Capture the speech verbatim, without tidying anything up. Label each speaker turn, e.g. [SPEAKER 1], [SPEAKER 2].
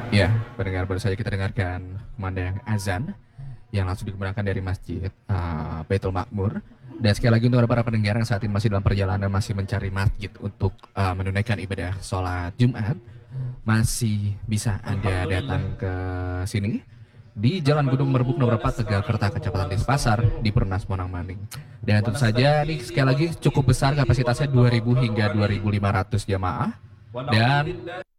[SPEAKER 1] Ya, pendengar baru saja kita dengarkan kumandang azan yang langsung dikumandangkan dari Masjid uh, Baitul Makmur. Dan sekali lagi untuk para pendengar yang saat ini masih dalam perjalanan masih mencari masjid untuk uh, menunaikan ibadah sholat Jumat, masih bisa Anda datang ke sini di Jalan Gunung Merbuk nomor empat Tegal Kerta, Kecamatan Denpasar di Perumnas Monang Maning. Dan tentu saja ini sekali lagi cukup besar kapasitasnya dua ribu hingga dua ribu lima ratus jamaah dan